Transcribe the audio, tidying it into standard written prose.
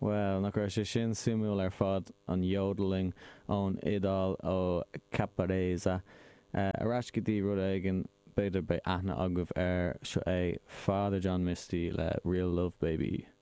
Well, nach raibh sé sin simúil ar fad an yodeling ón idál ó Capareza. Arás go dtí rud éigean beidir be aithne agah ar seo é Father John Misty le Real Love Baby.